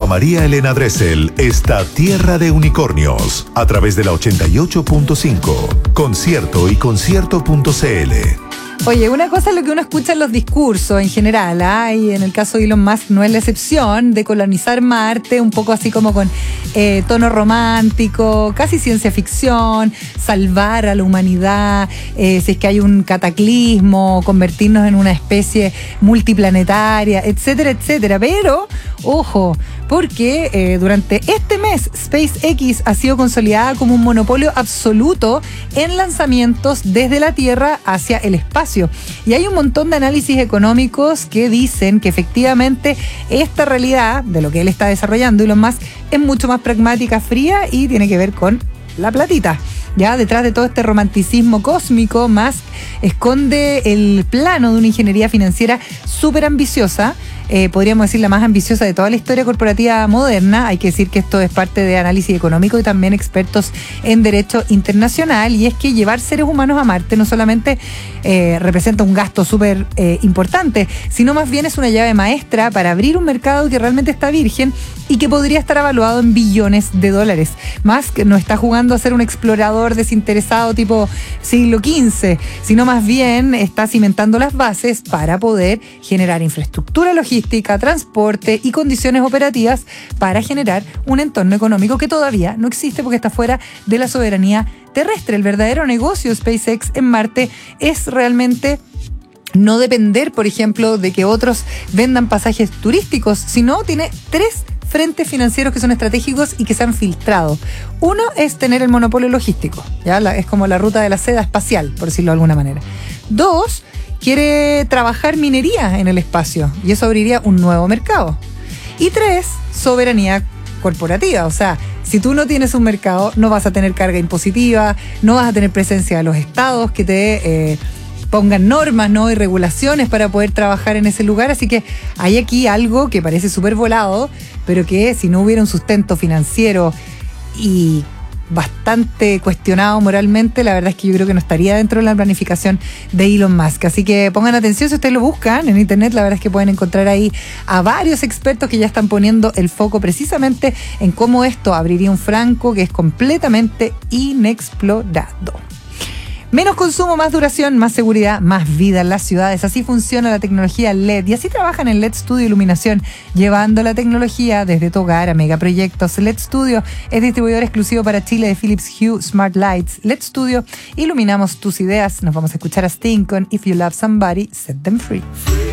María Elena Dressel está Tierra de Unicornios a través de la 88.5, concierto y concierto.cl. Oye, una cosa es lo que uno escucha en los discursos en general, y en el caso de Elon Musk no es la excepción, de colonizar Marte, un poco así como con tono romántico, casi ciencia ficción, salvar a la humanidad, si es que hay un cataclismo, convertirnos en una especie multiplanetaria, etcétera, etcétera. Pero, ojo, porque durante este mes SpaceX ha sido consolidada como un monopolio absoluto en lanzamientos desde la Tierra hacia el espacio. Y hay un montón de análisis económicos que dicen que efectivamente esta realidad de lo que él está desarrollando, Elon Musk, es mucho más pragmática, fría y tiene que ver con la platita. Ya detrás de todo este romanticismo cósmico, Musk esconde el plano de una ingeniería financiera súper ambiciosa, podríamos decir la más ambiciosa de toda la historia corporativa moderna. Hay que decir que esto es parte de análisis económico y también expertos en derecho internacional, y es que llevar seres humanos a Marte no solamente representa un gasto súper importante, sino más bien es una llave maestra para abrir un mercado que realmente está virgen y que podría estar evaluado en billones de dólares. Musk no está jugando a ser un explorador desinteresado tipo siglo XV, sino más bien está cimentando las bases para poder generar infraestructura logística, transporte y condiciones operativas para generar un entorno económico que todavía no existe porque está fuera de la soberanía terrestre. El verdadero negocio de SpaceX en Marte es realmente no depender, por ejemplo, de que otros vendan pasajes turísticos, sino tiene 3 frentes financieros que son estratégicos y que se han filtrado. Uno es tener el monopolio logístico, ¿ya? Es como la ruta de la seda espacial, por decirlo de alguna manera. 2, quiere trabajar minería en el espacio y eso abriría un nuevo mercado. Y 3, soberanía corporativa. O sea, si tú no tienes un mercado, no vas a tener carga impositiva, no vas a tener presencia de los estados que te pongan normas, ¿no?, y regulaciones para poder trabajar en ese lugar. Así que hay aquí algo que parece súper volado, pero que si no hubiera un sustento financiero y bastante cuestionado moralmente, la verdad es que yo creo que no estaría dentro de la planificación de Elon Musk. Así que pongan atención si ustedes lo buscan en internet, la verdad es que pueden encontrar ahí a varios expertos que ya están poniendo el foco precisamente en cómo esto abriría un flanco que es completamente inexplorado. Menos consumo, más duración, más seguridad, más vida en las ciudades. Así funciona la tecnología LED y así trabajan en LED Studio Iluminación, llevando la tecnología desde tu hogar a megaproyectos. LED Studio es distribuidor exclusivo para Chile de Philips Hue Smart Lights. LED Studio, iluminamos tus ideas. Nos vamos a escuchar a Sting con If You Love Somebody, Set Them Free.